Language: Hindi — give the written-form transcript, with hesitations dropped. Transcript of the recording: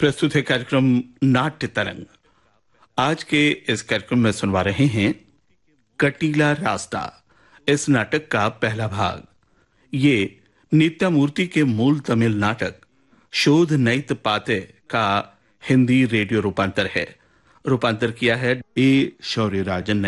प्रस्तुत है कार्यक्रम नाट्य तरंग। आज के इस कार्यक्रम में सुनवा रहे हैं कटीला रास्ता, इस नाटक का पहला भाग। ये नित्यामूर्ति के मूल तमिल नाटक शोध नैत पाते का हिंदी रेडियो रूपांतर है। रूपांतर किया है ए शौर्यराजन ने।